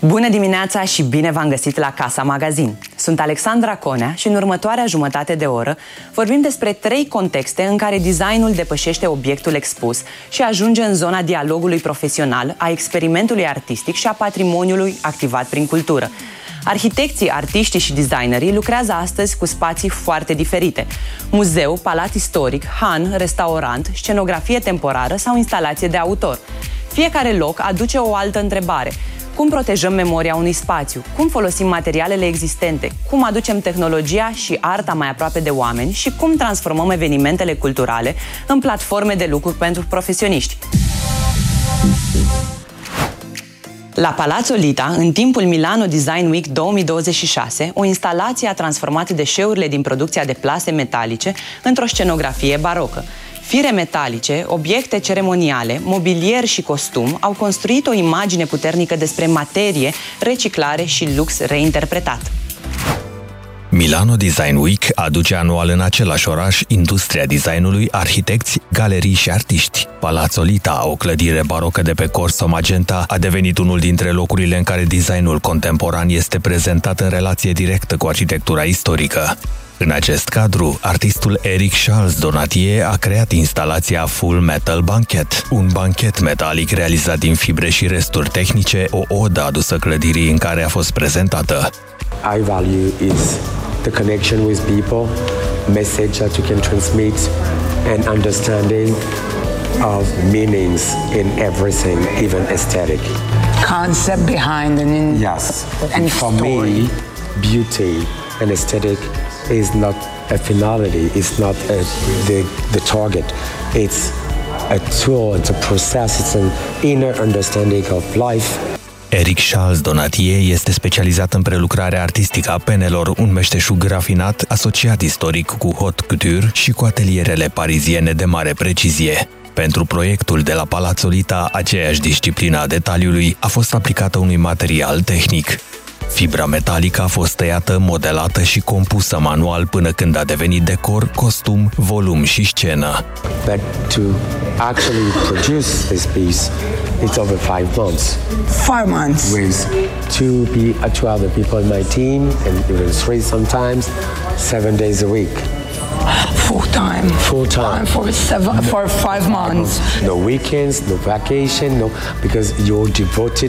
Bună dimineața și bine v-am găsit la Casa Magazin. Sunt Alexandra Conea și în următoarea jumătate de oră vorbim despre 3 contexte în care designul depășește obiectul expus și ajunge în zona dialogului profesional, a experimentului artistic și a patrimoniului activat prin cultură. Arhitecții, artiștii și designerii lucrează astăzi cu spații foarte diferite. Muzeu, palat istoric, han, restaurant, scenografie temporară sau instalație de autor. Fiecare loc aduce o altă întrebare. Cum protejăm memoria unui spațiu? Cum folosim materialele existente? Cum aducem tehnologia și arta mai aproape de oameni? Și cum transformăm evenimentele culturale în platforme de lucru pentru profesioniști? La Palazzo Lita, în timpul Milano Design Week 2026, o instalație a transformat deșeurile din producția de plase metalice într-o scenografie barocă. Fire metalice, obiecte ceremoniale, mobilier și costum au construit o imagine puternică despre materie, reciclare și lux reinterpretat. Milano Design Week aduce anual în același oraș industria designului, arhitecți, galerii și artiști. Palazzo Lita, o clădire barocă de pe Corso Magenta, a devenit unul dintre locurile în care designul contemporan este prezentat în relație directă cu arhitectura istorică. În acest cadru, artistul Eric Charles Donatier a creat instalația Full Metal Banquet, un banchet metalic realizat din fibre și resturi tehnice, o odă adusă clădirii în care a fost prezentată. I value is the connection with people, message that you can transmit, and understanding of meanings in everything, even aesthetic. Concept behind Yes, and for story. me, beauty and aesthetic is not a finality, it's not the target. It's a tool, it's a process, it's an inner understanding of life. Eric Charles Donatier este specializat în prelucrarea artistică a penelor, un meșteșug rafinat, asociat istoric cu haute couture și cu atelierele pariziene de mare precizie. Pentru proiectul de la Palazzo Lita, aceeași disciplină a detaliului a fost aplicată unui material tehnic. Fibra metalică a fost tăiată, modelată și compusă manual până când a devenit decor, costum, volum și scenă. But to actually produce this piece, it's over 5 months. 5 months. With two other people in my team, and even 3 sometimes, 7 days a week. Full time. Full time. For 5 months. No weekends, no vacation, no, because you're devoted